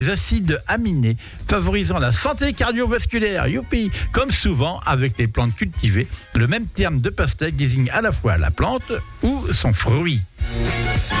Les acides aminés favorisant la santé cardiovasculaire. Youpi! Comme souvent avec les plantes cultivées, le même terme de pastèque désigne à la fois la plante ou son fruit.